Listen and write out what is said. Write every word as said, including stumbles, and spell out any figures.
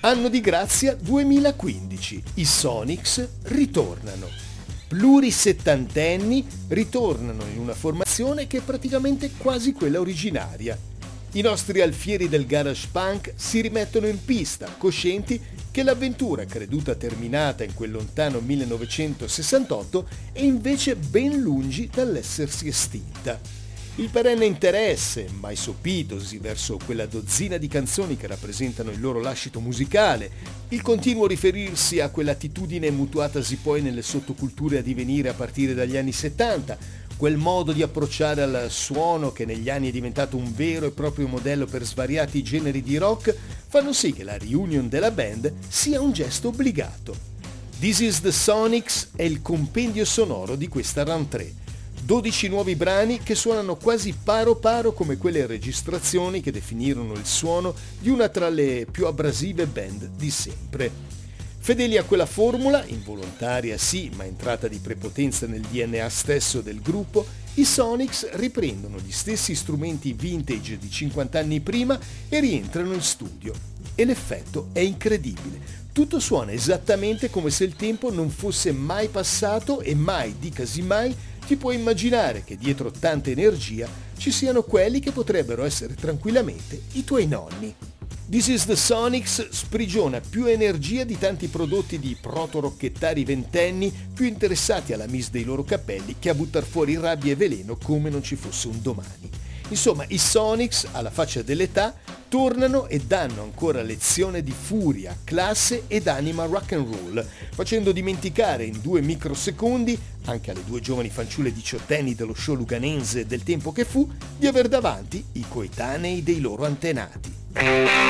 Anno di grazia duemilaquindici, i Sonics ritornano. Plurisettantenni ritornano in una formazione che è praticamente quasi quella originaria. I nostri alfieri del garage punk si rimettono in pista, coscienti che l'avventura creduta terminata in quel lontano millenovecentosessantotto è invece ben lungi dall'essersi estinta. Il perenne interesse, mai sopitosi verso quella dozzina di canzoni che rappresentano il loro lascito musicale, il continuo riferirsi a quell'attitudine mutuatasi poi nelle sottoculture a divenire a partire dagli anni settanta, quel modo di approcciare al suono che negli anni è diventato un vero e proprio modello per svariati generi di rock, fanno sì che la reunion della band sia un gesto obbligato. This is the Sonics è il compendio sonoro di questa round tre. dodici nuovi brani che suonano quasi paro paro come quelle registrazioni che definirono il suono di una tra le più abrasive band di sempre. Fedeli a quella formula, involontaria sì, ma entrata di prepotenza nel D N A stesso del gruppo, i Sonics riprendono gli stessi strumenti vintage di cinquanta anni prima e rientrano in studio. E l'effetto è incredibile. Tutto suona esattamente come se il tempo non fosse mai passato e mai, dicasi mai, ti puoi immaginare che dietro tanta energia ci siano quelli che potrebbero essere tranquillamente i tuoi nonni. This is the Sonics sprigiona più energia di tanti prodotti di proto-rocchettari ventenni più interessati alla miss dei loro capelli che a buttar fuori rabbia e veleno come non ci fosse un domani. Insomma, i Sonics, alla faccia dell'età, tornano e danno ancora lezione di furia, classe ed anima rock and roll, facendo dimenticare in due microsecondi, anche alle due giovani fanciulle diciottenni dello show luganense del tempo che fu, di aver davanti i coetanei dei loro antenati.